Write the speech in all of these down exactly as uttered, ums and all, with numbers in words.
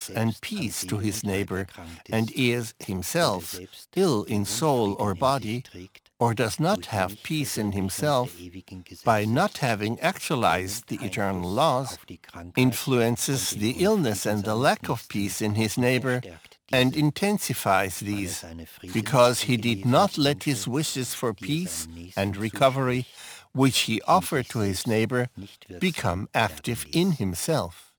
and peace to his neighbor, and is himself ill in soul or body, or does not have peace in himself, by not having actualized the eternal laws, influences the illness and the lack of peace in his neighbor, and intensifies these, because he did not let his wishes for peace and recovery, which he offered to his neighbor, become active in himself.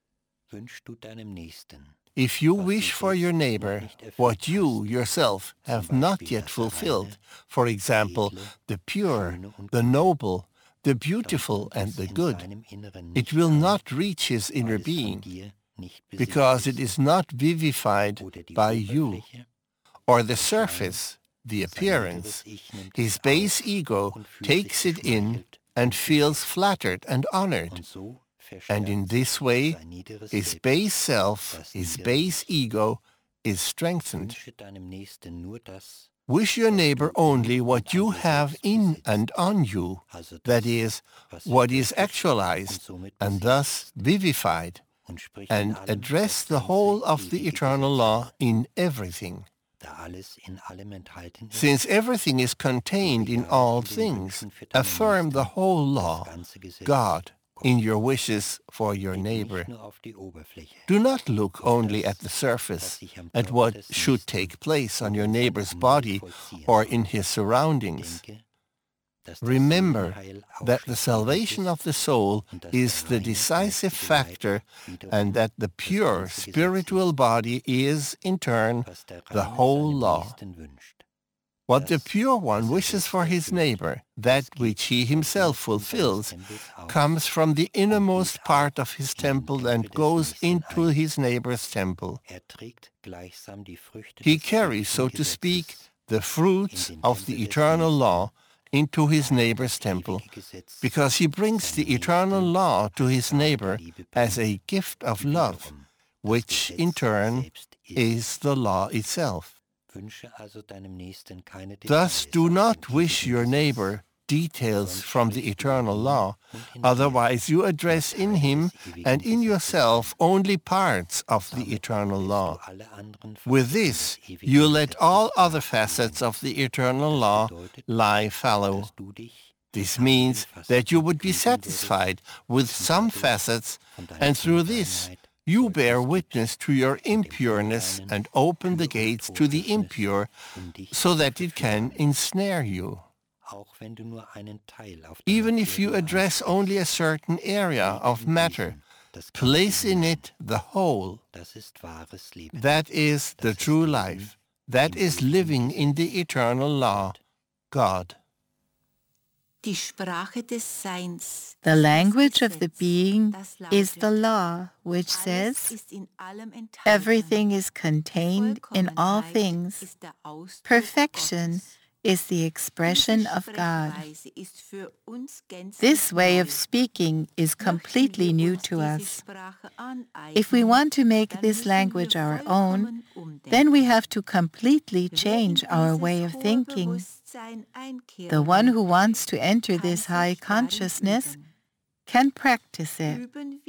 If you wish for your neighbor what you yourself have not yet fulfilled, for example, the pure, the noble, the beautiful, and the good, it will not reach his inner being, because it is not vivified by you, or the surface, the appearance. His base ego takes it in and feels flattered and honored. And in this way, his base self, his base ego, is strengthened. Wish your neighbor only what you have in and on you, that is, what is actualized and thus vivified, and address the whole of the eternal law in everything. Since everything is contained in all things, affirm the whole law, God, in your wishes for your neighbor. Do not look only at the surface, at what should take place on your neighbor's body or in his surroundings. Remember that the salvation of the soul is the decisive factor, and that the pure spiritual body is, in turn, the whole law. What the pure one wishes for his neighbor, that which he himself fulfills, comes from the innermost part of his temple and goes into his neighbor's temple. He carries, so to speak, the fruits of the eternal law into his neighbor's temple, because he brings the eternal law to his neighbor as a gift of love, which in turn is the law itself. Thus do not wish your neighbor details from the eternal law, otherwise you address in him and in yourself only parts of the eternal law. With this, you let all other facets of the eternal law lie fallow. This means that you would be satisfied with some facets, and through this, you bear witness to your impureness and open the gates to the impure, so that it can ensnare you. Even if you address only a certain area of matter, place in it the whole. That is the true life. That is living in the eternal law, God. The language of the being is the law, which says, everything is contained in all things. Perfection is the expression of God. This way of speaking is completely new to us. If we want to make this language our own, then we have to completely change our way of thinking. The one who wants to enter this high consciousness can practice it.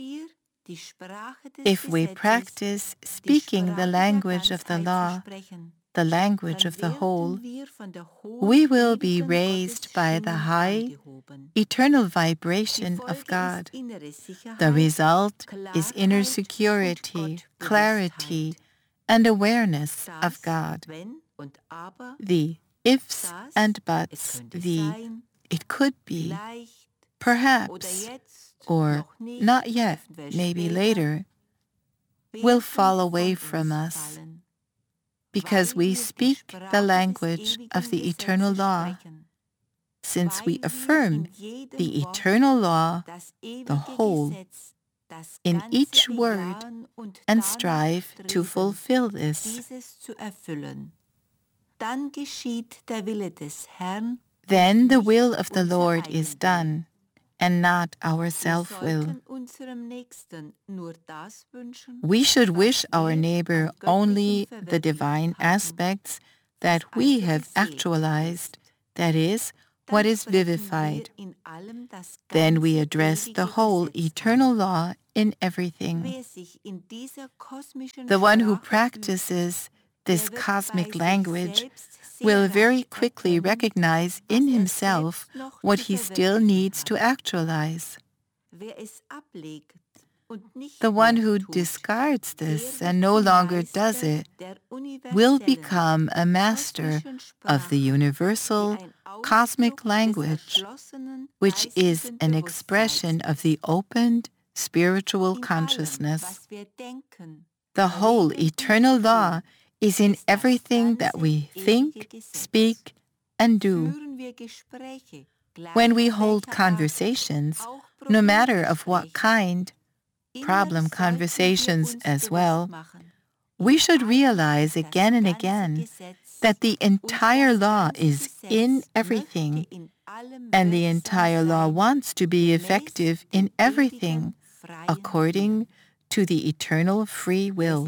If we practice speaking the language of the law, the language of the whole, we will be raised by the high, eternal vibration of God. The result is inner security, clarity, and awareness of God. The ifs and buts, the it could be, perhaps, or not yet, maybe later, will fall away from us, because we speak the language of the eternal law. Since we affirm the eternal law, the whole, in each word, and strive to fulfill this. Then the will of the Lord is done, and not our self-will. We should wish our neighbor only the divine aspects that we have actualized, that is, what is vivified. Then we address the whole eternal law in everything. The one who practices this cosmic language will very quickly recognize in himself what he still needs to actualize. The one who discards this and no longer does it will become a master of the universal cosmic language, which is an expression of the opened spiritual consciousness. The whole eternal law is in everything that we think, speak, and do. When we hold conversations, no matter of what kind, problem conversations as well, we should realize again and again that the entire law is in everything, and the entire law wants to be effective in everything, according to the eternal free will.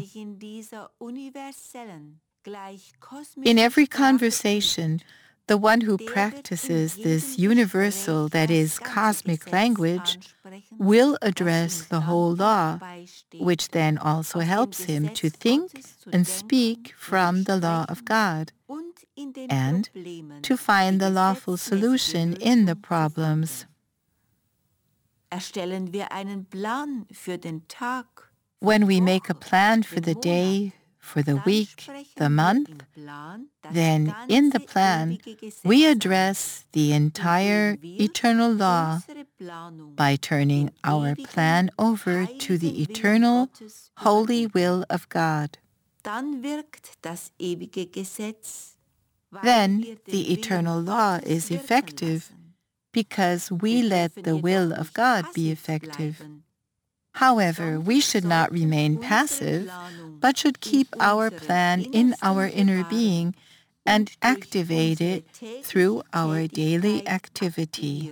In every conversation, the one who practices this universal, that is, cosmic language, will address the whole law, which then also helps him to think and speak from the law of God, and to find the lawful solution in the problems. When we make a plan for the day, for the week, the month, then in the plan we address the entire eternal law by turning our plan over to the eternal, holy will of God. Then the eternal law is effective because we let the will of God be effective. However, we should not remain passive, but should keep our plan in our inner being and activate it through our daily activity.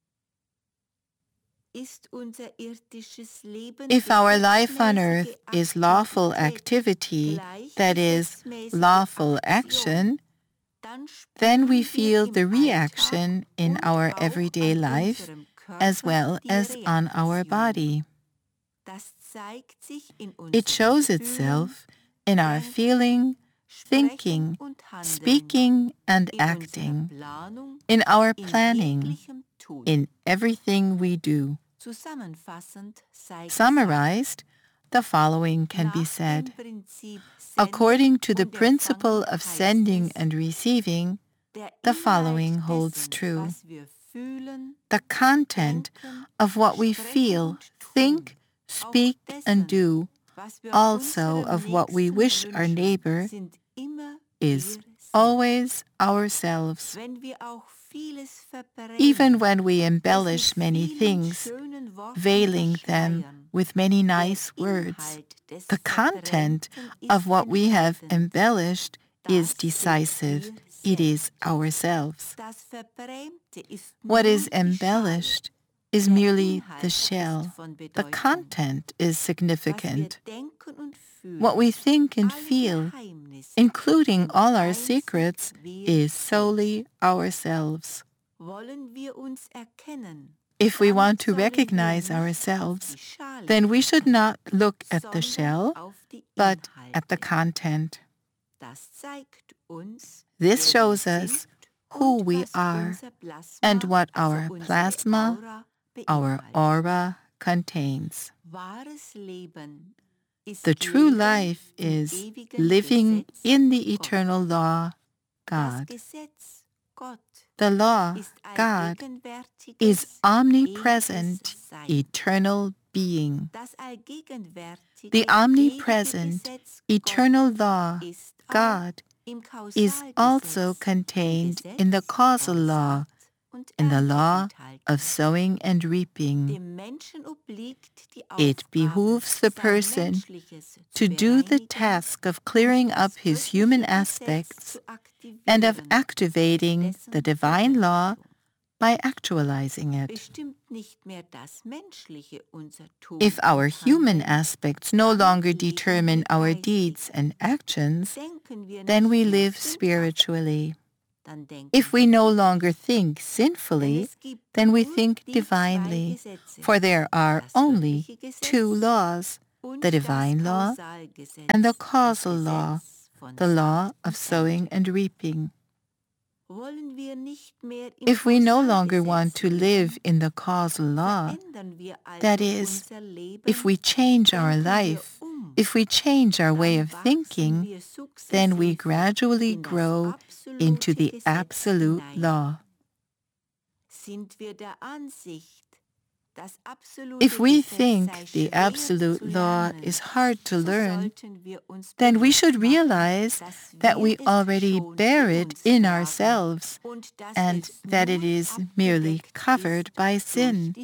If our life on earth is lawful activity, that is, lawful action, then we feel the reaction in our everyday life as well as on our body. It shows itself in our feeling, thinking, speaking, and acting, in our planning, in everything we do. Summarized, the following can be said. According to the principle of sending and receiving, the following holds true. The content of what we feel, think, speak, and do, also of what we wish our neighbor, is always ourselves. Even when we embellish many things, veiling them with many nice words, the content of what we have embellished is decisive. It is ourselves. What is embellished is merely the shell. The content is significant. What we think and feel, including all our secrets, is solely ourselves. If we want to recognize ourselves, then we should not look at the shell, but at the content. This shows us who we are and what our plasma, our aura, contains. The true life is living in the eternal law, God. The law, God, is omnipresent, eternal being. The omnipresent, eternal law, God, is also contained in the causal law, in the law of sowing and reaping. It behooves the person to do the task of clearing up his human aspects and of activating the divine law by actualizing it. If our human aspects no longer determine our deeds and actions, then we live spiritually. If we no longer think sinfully, then we think divinely, for there are only two laws, the divine law and the causal law, the law of sowing and reaping. If we no longer want to live in the causal law, that is, if we change our life, if we change our way of thinking, then we gradually grow into the absolute law. If we think the absolute law is hard to learn, then we should realize that we already bear it in ourselves and that it is merely covered by sin.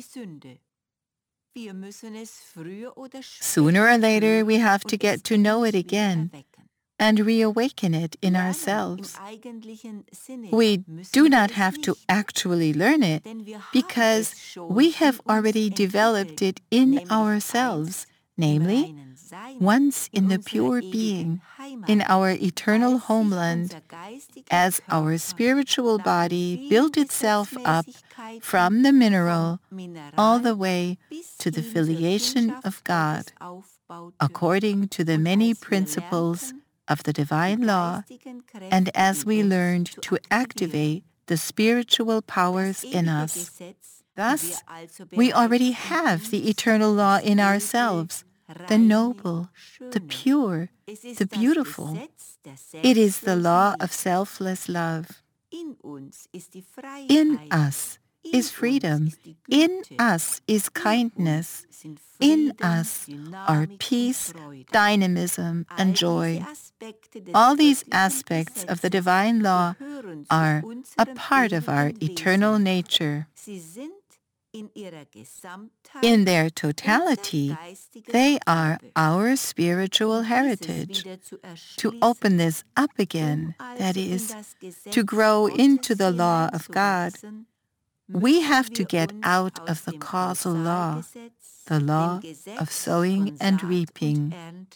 Sooner or later, we have to get to know it again and reawaken it in ourselves. We do not have to actually learn it because we have already developed it in ourselves, namely, once in the pure being, in our eternal homeland, as our spiritual body built itself up from the mineral all the way to the filiation of God, according to the many principles of the divine law, and as we learned to activate the spiritual powers in us. Thus, we already have the eternal law in ourselves, the noble, the pure, the beautiful. It is the law of selfless love. In us is freedom. In us is kindness. In us are peace, dynamism, and joy. All these aspects of the divine law are a part of our eternal nature. In their totality, they are our spiritual heritage. To open this up again, that is, to grow into the law of God, we have to get out of the causal law, the law of sowing and reaping.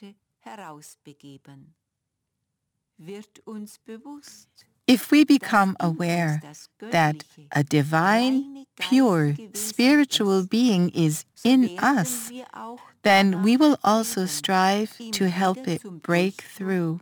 If we become aware that a divine, pure, spiritual being is in us, then we will also strive to help it break through.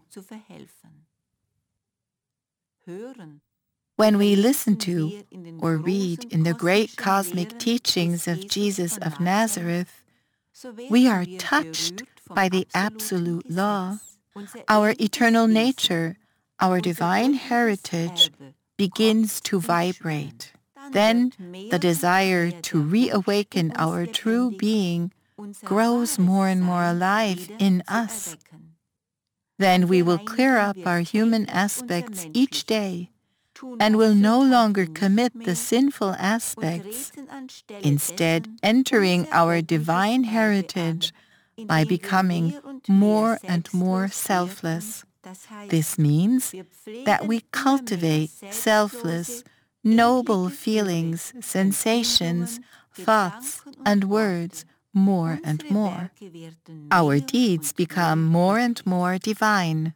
When we listen to or read in the great cosmic teachings of Jesus of Nazareth, we are touched by the absolute law. Our eternal nature, our divine heritage, begins to vibrate. Then the desire to reawaken our true being grows more and more alive in us. Then we will clear up our human aspects each day and will no longer commit the sinful aspects, instead entering our divine heritage by becoming more and more selfless. This means that we cultivate selfless, noble feelings, sensations, thoughts, and words more and more. Our deeds become more and more divine.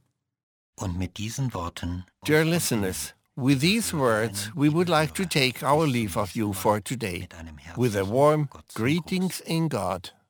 Dear listeners, with these words, we would like to take our leave of you for today, with a warm greetings in God.